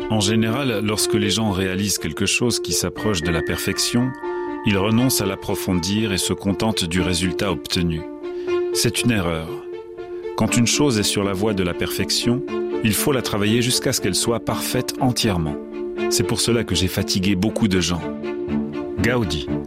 En général, lorsque les gens réalisent quelque chose qui s'approche de la perfection, ils renoncent à l'approfondir et se contentent du résultat obtenu. C'est une erreur. Quand une chose est sur la voie de la perfection, il faut la travailler jusqu'à ce qu'elle soit parfaite entièrement. C'est pour cela que j'ai fatigué beaucoup de gens. Gaudi,